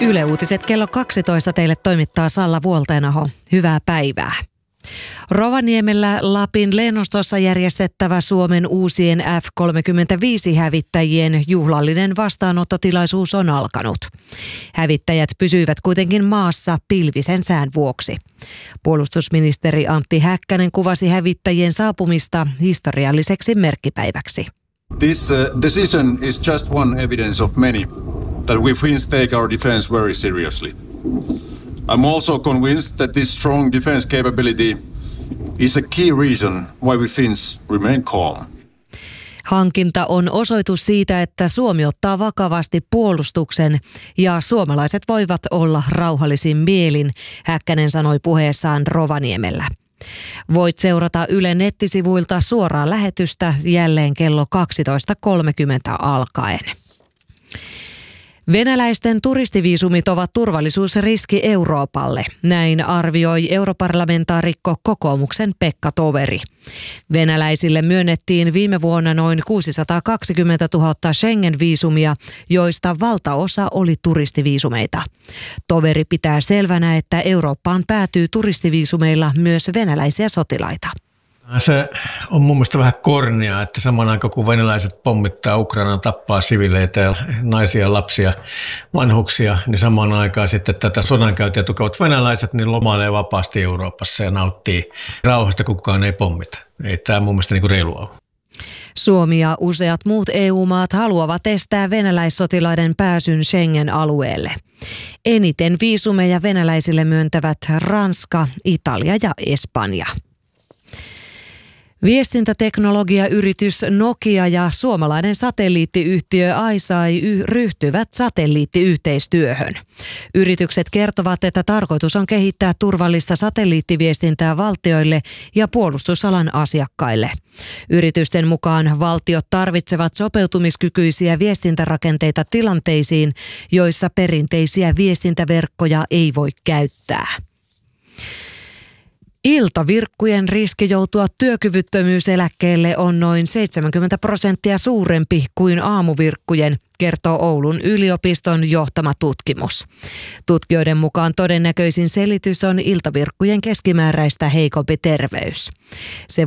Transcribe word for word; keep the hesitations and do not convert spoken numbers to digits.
Yle Uutiset kello kaksitoista teille toimittaa Salla Vuolteenaho. Hyvää päivää. Rovaniemellä Lapin lennostossa järjestettävä Suomen uusien F kolmekymmentäviisi-hävittäjien juhlallinen vastaanottotilaisuus on alkanut. Hävittäjät pysyivät kuitenkin maassa pilvisen sään vuoksi. Puolustusministeri Antti Häkkänen kuvasi hävittäjien saapumista historialliseksi merkkipäiväksi. This uh, decision is just one evidence of many that we Finns take our defense very seriously. I'm also convinced that this strong defense capability is a key reason why we Finns remain calm. Hankinta on osoitus siitä, että Suomi ottaa vakavasti puolustuksen ja suomalaiset voivat olla rauhallisin mielin, Häkkänen sanoi puheessaan Rovaniemellä. Voit seurata Ylen nettisivuilta suoraa lähetystä jälleen kello kaksitoista kolmekymmentä alkaen. Venäläisten turistiviisumit ovat turvallisuusriski Euroopalle, näin arvioi europarlamentaarikko kokoomuksen Pekka Toveri. Venäläisille myönnettiin viime vuonna noin kuusisataakaksikymmentätuhatta Schengen-viisumia, joista valtaosa oli turistiviisumeita. Toveri pitää selvänä, että Eurooppaan päätyy turistiviisumeilla myös venäläisiä sotilaita. Se on mun mielestä vähän kornia, että samaan aikaan kun venäläiset pommittaa Ukrainaa, tappaa sivileitä ja naisia, lapsia, vanhuksia, niin samaan aikaan sitten tätä sodankäyntiä tukevat venäläiset niin lomailee vapaasti Euroopassa ja nauttii rauhasta, kun kukaan ei pommita. Ei tämä mun mielestä niin kuin reilua ole. Suomi ja useat muut E U-maat haluavat estää venäläissotilaiden pääsyn Schengen-alueelle. Eniten viisumeja venäläisille myöntävät Ranska, Italia ja Espanja. Viestintäteknologiayritys Nokia ja suomalainen satelliittiyhtiö ICEYE ryhtyvät satelliittiyhteistyöhön. Yritykset kertovat, että tarkoitus on kehittää turvallista satelliittiviestintää valtioille ja puolustusalan asiakkaille. Yritysten mukaan valtiot tarvitsevat sopeutumiskykyisiä viestintärakenteita tilanteisiin, joissa perinteisiä viestintäverkkoja ei voi käyttää. Iltavirkkujen riski joutua työkyvyttömyyseläkkeelle on noin seitsemänkymmentä prosenttia suurempi kuin aamuvirkkujen, kertoo Oulun yliopiston johtama tutkimus. Tutkijoiden mukaan todennäköisin selitys on iltavirkkujen keskimääräistä heikompi terveys. Se